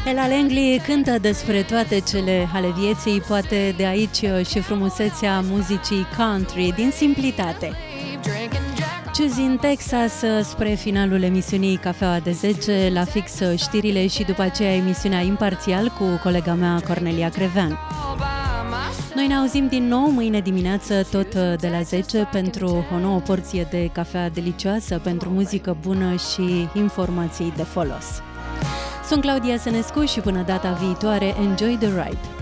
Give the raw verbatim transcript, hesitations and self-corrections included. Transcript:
Ella Langley cântă despre toate cele ale vieții, poate de aici și frumusețea muzicii country, din simplitate. Choosing Texas spre finalul emisiunii Cafeaua de zece, la fix știrile și după aceea emisiunea Imparțial cu colega mea Cornelia Crevean. Noi ne auzim din nou mâine dimineață tot de la zece pentru o nouă porție de cafea delicioasă, pentru muzică bună și informații de folos. Sunt Claudia Sănescu și până data viitoare, enjoy the ride!